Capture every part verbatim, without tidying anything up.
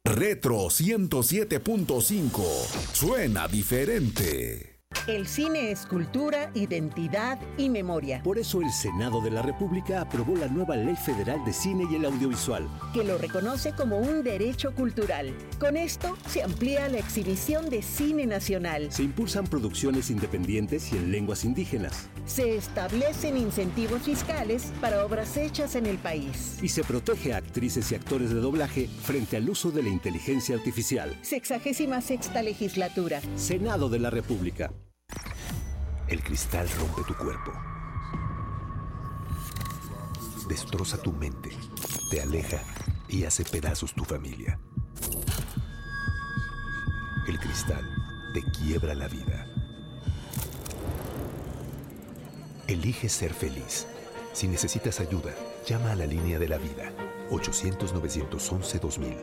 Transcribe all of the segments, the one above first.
Retro ciento siete punto cinco. Suena diferente. El cine es cultura, identidad y memoria. Por eso el Senado de la República aprobó la nueva Ley Federal de Cine y el Audiovisual, que lo reconoce como un derecho cultural. Con esto se amplía la exhibición de cine nacional. Se impulsan producciones independientes y en lenguas indígenas. Se establecen incentivos fiscales para obras hechas en el país. Y se protege a actrices y actores de doblaje frente al uso de la inteligencia artificial. Sexagésima sexta legislatura. Senado de la República. El cristal rompe tu cuerpo. Destroza tu mente, te aleja y hace pedazos tu familia. El cristal te quiebra la vida. Elige ser feliz. Si necesitas ayuda, llama a la línea de la vida. ochocientos, novecientos once, dos mil.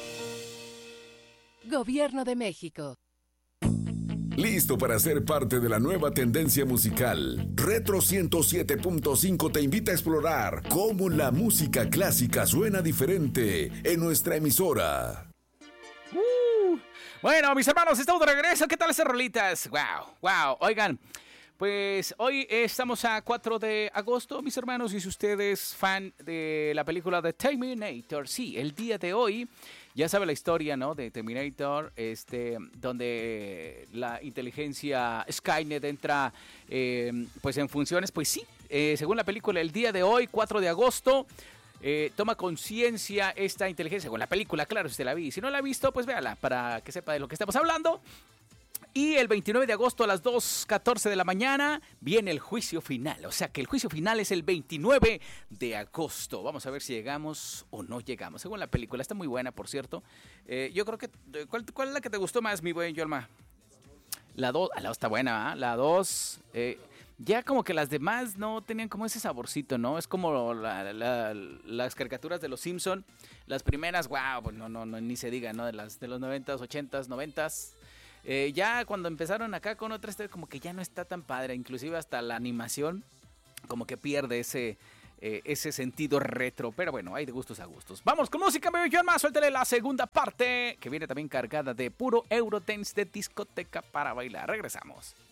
Gobierno de México. ¿Listo para ser parte de la nueva tendencia musical? Retro ciento siete punto cinco te invita a explorar cómo la música clásica suena diferente en nuestra emisora. Uh, bueno, mis hermanos, estamos de regreso. ¿Qué tal esas rolitas? Wow, wow. Oigan, pues hoy estamos a cuatro de agosto, mis hermanos, y si usted es fan de la película de Terminator, sí, el día de hoy, ya sabe la historia, ¿no? De Terminator, este, donde la inteligencia Skynet entra, eh, pues en funciones, pues sí, eh, según la película, el día de hoy, cuatro de agosto, eh, toma conciencia esta inteligencia, según la película, claro, si usted la vi, si no la ha visto, pues véala, para que sepa de lo que estamos hablando. Y el veintinueve de agosto a las dos catorce de la mañana viene el juicio final. O sea que el juicio final es el veintinueve de agosto. Vamos a ver si llegamos o no llegamos. Según la película, está muy buena, por cierto. Eh, yo creo que... ¿cuál, ¿Cuál es la que te gustó más, mi buen Yolma? La dos. La dos está buena, ¿eh? La dos... Eh, ya como que las demás no tenían como ese saborcito, ¿no? Es como la, la, las caricaturas de los Simpson. Las primeras, wow, pues no, no, no, ni se diga, ¿no? De, las, de los noventas, ochentas, noventas... Eh, ya cuando empezaron acá con otras, como que ya no está tan padre, inclusive hasta la animación como que pierde ese, eh, ese sentido retro, pero bueno, hay de gustos a gustos. Vamos con música, mi John, más suéltale la segunda parte, que viene también cargada de puro Eurodance de discoteca para bailar. Regresamos.